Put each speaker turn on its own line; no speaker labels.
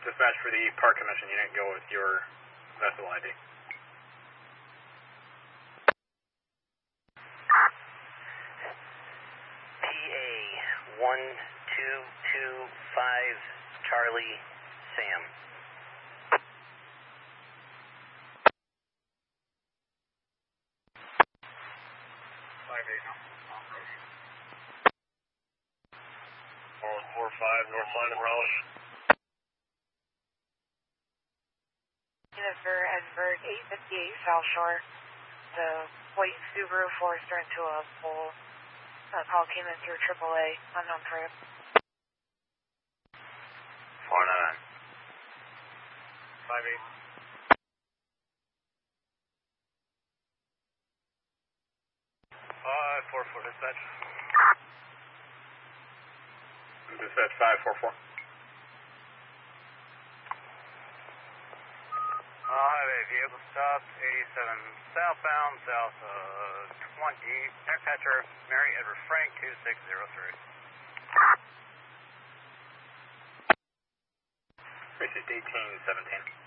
Dispatch for the Park Commission unit, go with your vessel ID.
PA 1225 Charlie Sam.
North Line of Raleigh.
Unit for Edinburgh 858 South Shore. The white Subaru Forester into a pole. Call came in through AAA, unknown trip.
499.
544 dispatch. Dispatch 544.
Highway vehicle stopped, 87 southbound, south 20. Aircatcher, Mary Edward Frank, 2603.
Racist 1817.